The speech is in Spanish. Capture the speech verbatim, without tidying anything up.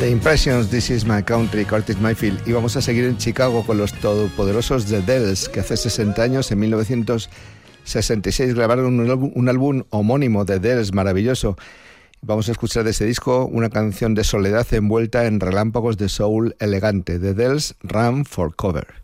The Impressions, This Is My Country, Curtis Mayfield. Y vamos a seguir en Chicago con los todopoderosos The Dells, que hace sesenta años, en mil novecientos sesenta y seis, grabaron un álbum, un álbum homónimo, The Dells, maravilloso. Vamos a escuchar de ese disco una canción de soledad envuelta en relámpagos de soul elegante, The Dells, Run for Cover.